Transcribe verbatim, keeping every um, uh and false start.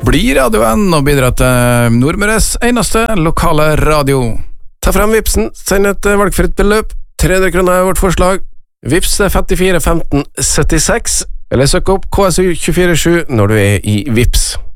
Bli radioen og bidra til Nordmøres eneste lokale radio. Ta frem Vipsen, send et valgfritt beløp. tre hundre kroner er vårt forslag. Vips femtifire femten syttiseks, eller søk opp K S U to fire sju når du er i Vips.